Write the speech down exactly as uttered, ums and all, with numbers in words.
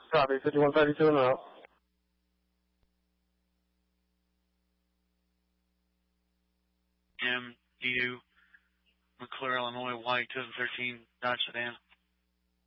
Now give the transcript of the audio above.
Copy, fifty-one thirty-two now. M D U, McClure, Illinois, white, two thousand thirteen Dodge sedan.